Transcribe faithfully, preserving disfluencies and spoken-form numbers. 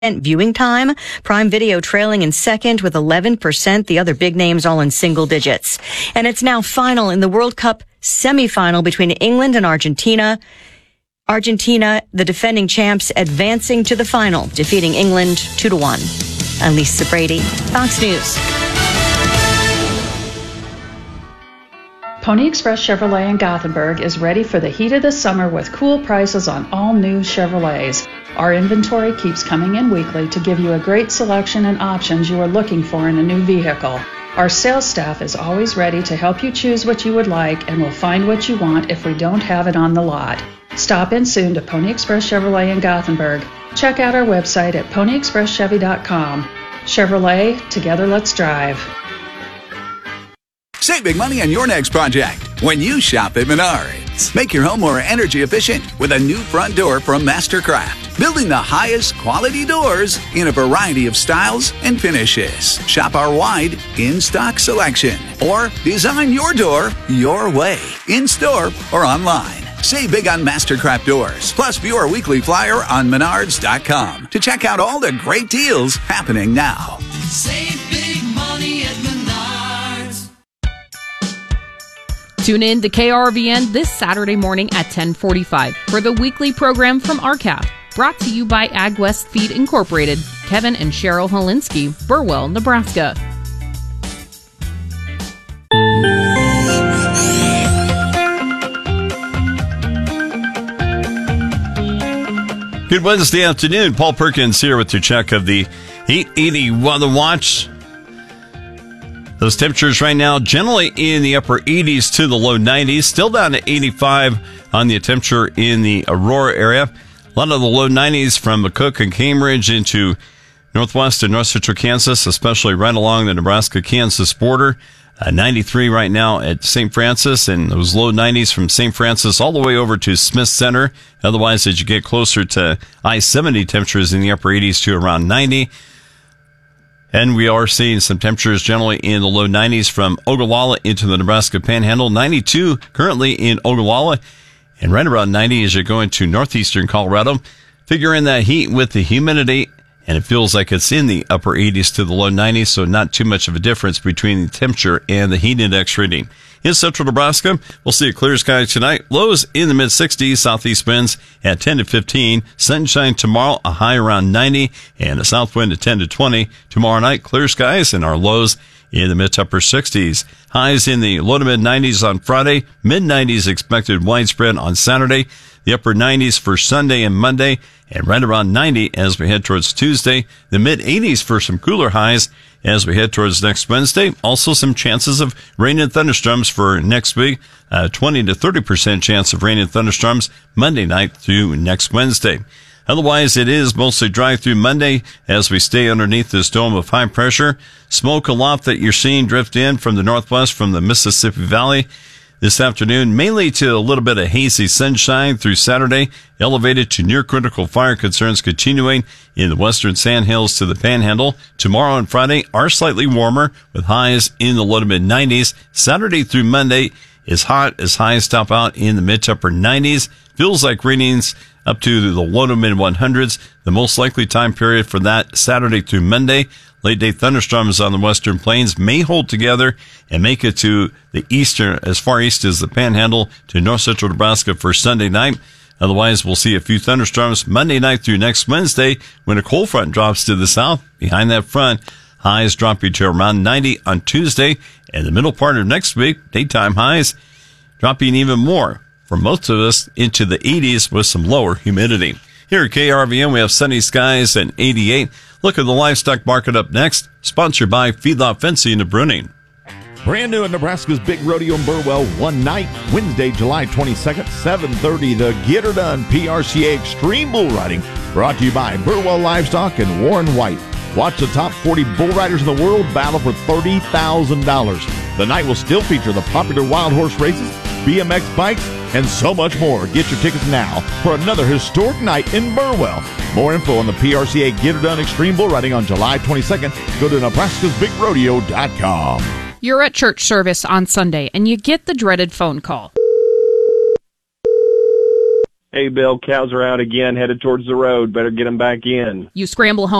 viewing time. Prime Video trailing in second with eleven percent. The other big names all in single digits. And it's now final in the World Cup semifinal between England and Argentina. Argentina, the defending champs, advancing to the final, defeating England two to one. I'm Lisa Brady, Fox News. Pony Express Chevrolet in Gothenburg is ready for the heat of the summer with cool prices on all new Chevrolets. Our inventory keeps coming in weekly to give you a great selection and options you are looking for in a new vehicle. Our sales staff is always ready to help you choose what you would like and will find what you want if we don't have it on the lot. Stop in soon to Pony Express Chevrolet in Gothenburg. Check out our website at pony express chevy dot com. Chevrolet, together let's drive. Save big money on your next project when you shop at Menards. Make your home more energy efficient with a new front door from Mastercraft. Building the highest quality doors in a variety of styles and finishes. Shop our wide in-stock selection. Or design your door your way, in-store or online. Save big on Mastercraft doors. Plus, view our weekly flyer on menards dot com to check out all the great deals happening now. Save big money at Menards. Tune in to K R V N this Saturday morning at ten forty-five for the weekly program from R C A P. Brought to you by AgWest Feed Incorporated. Kevin and Cheryl Holinsky, Burwell, Nebraska. Good Wednesday afternoon. Paul Perkins here with your check of the eight eighty Weather Watch. Those temperatures right now generally in the upper eighties to the low nineties. Still down to eighty-five on the temperature in the Aurora area. A lot of the low nineties from McCook and Cambridge into northwest and north central Kansas, especially right along the Nebraska-Kansas border. Uh, ninety-three right now at Saint Francis, and those low nineties from Saint Francis all the way over to Smith Center. Otherwise, as you get closer to I seventy, temperatures in the upper eighties to around ninety. And we are seeing some temperatures generally in the low nineties from Ogallala into the Nebraska Panhandle. ninety-two currently in Ogallala, and right around ninety as you go into northeastern Colorado. Figure in that heat with the humidity, and it feels like it's in the upper eighties to the low nineties, so not too much of a difference between the temperature and the heat index reading. In central Nebraska, we'll see a clear sky tonight. Lows in the mid-sixties, southeast winds at ten to fifteen. Sunshine tomorrow, a high around ninety, and a south wind at ten to twenty. Tomorrow night, clear skies and our lows in the mid to upper sixties. Highs in the low to mid-nineties on Friday. mid-nineties expected widespread on Saturday. The upper nineties for Sunday and Monday, and right around ninety as we head towards Tuesday. The mid-eighties for some cooler highs as we head towards next Wednesday. Also some chances of rain and thunderstorms for next week. Uh, twenty to thirty percent chance of rain and thunderstorms Monday night through next Wednesday. Otherwise, it is mostly dry through Monday as we stay underneath this dome of high pressure. Smoke aloft that you're seeing drift in from the northwest from the Mississippi Valley this afternoon, mainly to a little bit of hazy sunshine through Saturday, elevated to near critical fire concerns continuing in the western Sandhills to the Panhandle. Tomorrow and Friday are slightly warmer with highs in the low to mid nineties. Saturday through Monday is hot as highs top out in the mid to upper nineties. Feels like readings up to the low to mid hundreds. The most likely time period for that Saturday through Monday. Late day thunderstorms on the western plains may hold together and make it to the eastern, as far east as the Panhandle to north central Nebraska for Sunday night. Otherwise, we'll see a few thunderstorms Monday night through next Wednesday when a cold front drops to the south. Behind that front, highs dropping to around ninety on Tuesday, and the middle part of next week, daytime highs dropping even more for most of us into the eighties with some lower humidity. Here at K R V N, we have sunny skies and eighty-eight. Look at the livestock market up next, sponsored by Feedlot Fencing of Bruning. Brand new at Nebraska's Big Rodeo in Burwell, one night, Wednesday, July twenty-second, seven thirty, the Get Her Done P R C A Extreme Bull Riding, brought to you by Burwell Livestock and Warren White. Watch the top forty bull riders in the world battle for thirty thousand dollars. The night will still feature the popular wild horse races, B M X bikes, and so much more. Get your tickets now for another historic night in Burwell. More info on the P R C A Get Her Done Extreme Bull Riding on July twenty-second. Go to nebraskas big rodeo dot com. You're at church service on Sunday, and you get the dreaded phone call. Hey, Bill, cows are out again, headed towards the road. Better get them back in. You scramble home